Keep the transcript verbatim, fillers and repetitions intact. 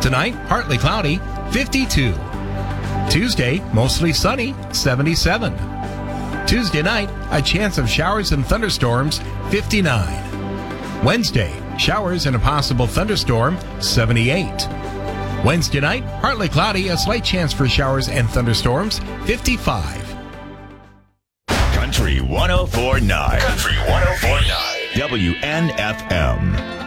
Tonight, partly cloudy, fifty-two. Tuesday, mostly sunny, seventy-seven. Tuesday night, a chance of showers and thunderstorms, fifty-nine. Wednesday, showers and a possible thunderstorm, seventy-eight. Wednesday night, partly cloudy, a slight chance for showers and thunderstorms, fifty-five. Country one oh four point nine. Country one oh four point nine. W N F M.